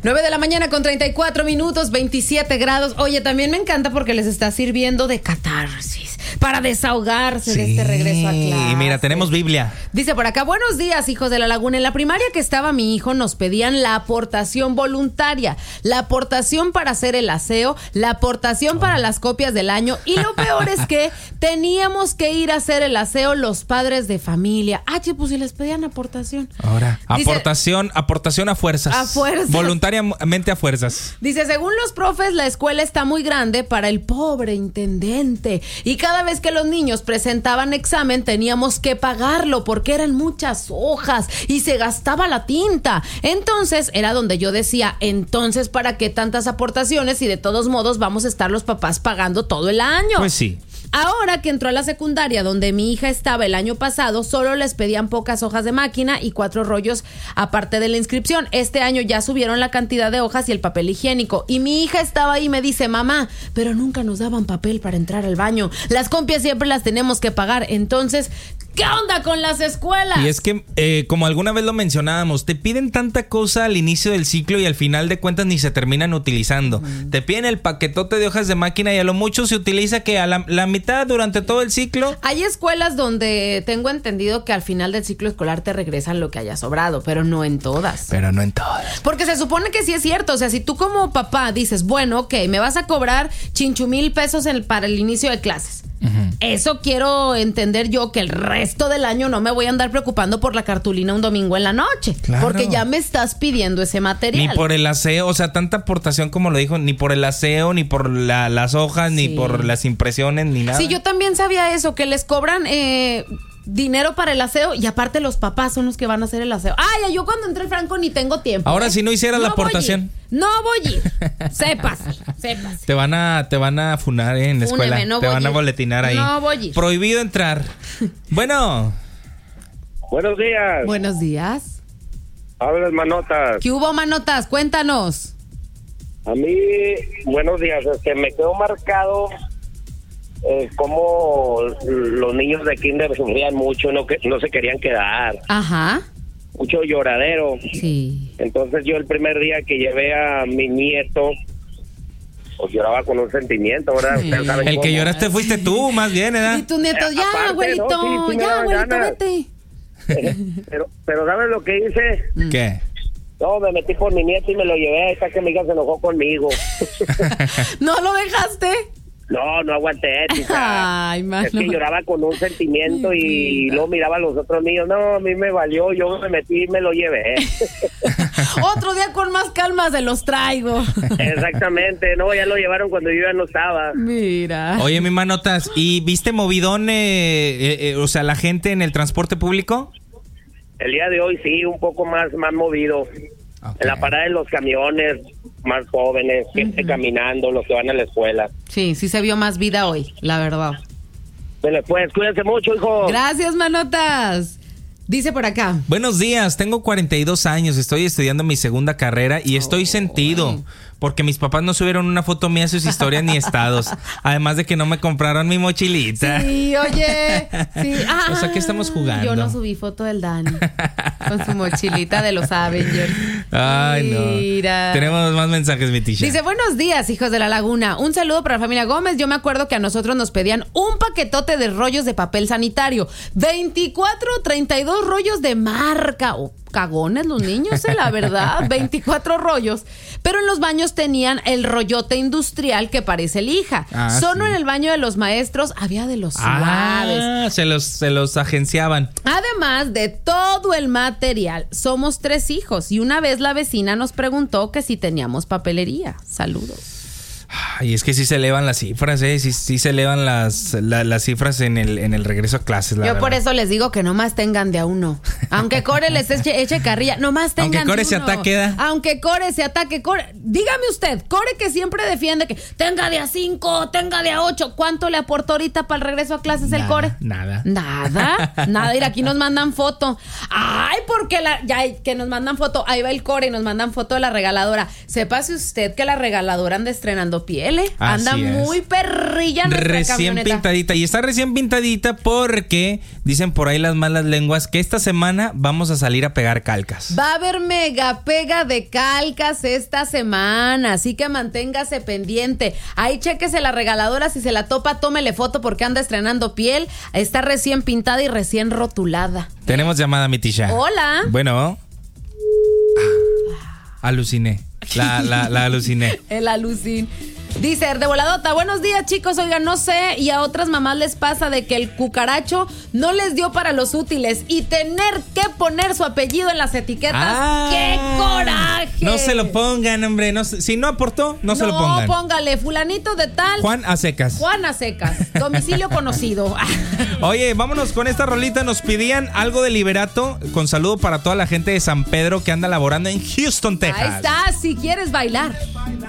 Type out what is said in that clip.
9 de la mañana con 34 minutos, 27 grados. Oye, también me encanta porque les está sirviendo de catarsis para desahogarse de este regreso a clase. Y mira, tenemos Biblia. Dice por acá, buenos días, hijos de la laguna. En la primaria que estaba mi hijo nos pedían la aportación voluntaria, la aportación para hacer el aseo, la aportación para las copias del año. Y lo peor es que teníamos que ir a hacer el aseo los padres de familia. Pues si les pedían aportación. Ahora, dice, aportación a fuerzas. A fuerzas. Voluntariamente a fuerzas. Dice, según los profes, la escuela está muy grande para el pobre intendente. Y cada vez que los niños presentaban examen, teníamos que pagarlo porque eran muchas hojas y se gastaba la tinta. Entonces, era donde yo decía, entonces, ¿para qué tantas aportaciones si de todos modos vamos a estar los papás pagando todo el año? Pues sí. Ahora que entró a la secundaria donde mi hija estaba el año pasado, solo les pedían pocas hojas de máquina y 4 rollos aparte de la inscripción. Este año ya subieron la cantidad de hojas y el papel higiénico. Y mi hija estaba ahí y me dice, mamá, pero nunca nos daban papel para entrar al baño. Las copias siempre las tenemos que pagar. Entonces, ¿qué onda con las escuelas? Y es que, como alguna vez lo mencionábamos, te piden tanta cosa al inicio del ciclo y al final de cuentas ni se terminan utilizando. Te piden el paquetote de hojas de máquina y a lo mucho se utiliza que a la mitad durante todo el ciclo. Hay escuelas donde tengo entendido que al final del ciclo escolar te regresan lo que haya sobrado, pero no en todas. Porque se supone que sí es cierto. O sea, si tú como papá dices, bueno, ok, me vas a cobrar $1,000 para el inicio de clases. Eso quiero entender yo, que el resto del año no me voy a andar preocupando por la cartulina un domingo en la noche. Claro. Porque ya me estás pidiendo ese material. Ni por el aseo, o sea, tanta aportación como lo dijo, ni por el aseo, ni por las hojas, ni por las impresiones, ni nada. Sí, yo también sabía eso, que les cobran dinero para el aseo y aparte los papás son los que van a hacer el aseo. Ay, yo cuando entré, Franco, ni tengo tiempo. Ahora si no hicieras la aportación. No voy a ir. Sepas. Te van a funar en la escuela. Te van a boletinar ahí. No voy a ir. Prohibido entrar. Bueno. Buenos días. Buenos días. Hablas, Manotas. ¿Qué hubo, Manotas? Cuéntanos. A mí, buenos días. Me quedó marcado cómo los niños de kinder sufrían mucho, no se querían quedar. Ajá. Mucho lloradero. Sí. Entonces yo el primer día que llevé a mi nieto, pues lloraba con un sentimiento, ¿verdad? Sí. El que lloraste fuiste tú, más bien, ¿verdad? Y tu nieto, ya, aparte, abuelito, no, sí, ya, abuelito, vete. Pero ¿sabes lo que hice? ¿Qué? No, me metí por mi nieto y me lo llevé hasta que mi hija se enojó conmigo. ¿No lo dejaste? No aguanté, chica. Ay, mano. Es que lloraba con un sentimiento y luego miraba a los otros niños. No, a mí me valió, yo me metí y me lo llevé. Otro día con más calma se los traigo. Exactamente, no, ya lo llevaron cuando yo ya no estaba. Mira. Oye, mi Manotas, ¿y viste movidón, o sea, la gente en el transporte público? El día de hoy sí, un poco más movido. Okay. En la parada de los camiones, más jóvenes, gente caminando, los que van a la escuela. Sí se vio más vida hoy, la verdad. Pues cuídense mucho, hijo. Gracias, Manotas. Dice por acá. Buenos días, tengo 42 años, estoy estudiando mi segunda carrera y estoy sentido. Porque mis papás no subieron una foto mía a sus historias ni estados. Además de que no me compraron mi mochilita. Sí, oye. Sí. O sea, ¿qué estamos jugando? Yo no subí foto del Dani con su mochilita de los Avengers. Ay, mira. No. Tenemos más mensajes, mi tisha. Dice, buenos días, hijos de la laguna. Un saludo para la familia Gómez. Yo me acuerdo que a nosotros nos pedían un paquetote de rollos de papel sanitario. 24, 32 rollos de marca. Cagones los niños, la verdad. 24 rollos. Pero en los baños tenían el rollote industrial que parece lija. Solo en el baño de los maestros había de los suaves. Se los agenciaban. Además de todo el material, somos 3 hijos y una vez la vecina nos preguntó que si teníamos papelería. Saludos. Y es que sí se elevan las cifras, sí se elevan las cifras en el regreso a clases, la Yo verdad. por eso les digo que nomás tengan de a uno. Aunque Core les eche carrilla, nomás tengan de Aunque Core uno. se ataque, ¿da? Aunque Core se ataque, dígame usted, Core que siempre defiende que tenga de a 5, tenga de a 8. ¿Cuánto le aportó ahorita para el regreso a clases el Core? Nada. Mira, aquí nos mandan foto. Ay, porque que nos mandan foto. Ahí va el Core y nos mandan foto de la regaladora. Sépase usted que la regaladora anda estrenando pieza. piel, anda muy perrilla nuestra recién camioneta. Pintadita. Y está recién pintadita porque dicen por ahí las malas lenguas que esta semana vamos a salir a pegar calcas. Va a haber mega pega de calcas esta semana, así que manténgase pendiente. Ahí chéquese la regaladora, si se la topa, tómele foto porque anda estrenando piel. Está recién pintada y recién rotulada. Tenemos llamada, mi Tisha. Hola. Bueno. Aluciné. La aluciné. El alucín. Dice, de voladota, buenos días, chicos. Oigan, no sé, y a otras mamás les pasa de que el cucaracho no les dio para los útiles y tener que poner su apellido en las etiquetas. ¡Qué coraje! No se lo pongan, hombre. No, si no aportó, no se lo pongan. No, póngale, fulanito de tal. Juan a secas. Domicilio conocido. Oye, vámonos con esta rolita. Nos pedían algo de Liberato, con saludo para toda la gente de San Pedro que anda laborando en Houston, Texas. Ahí está, si quieres bailar.